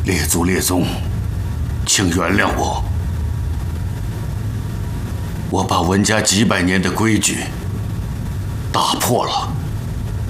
列祖列宗，请原谅我。我把文家几百年的规矩打破了。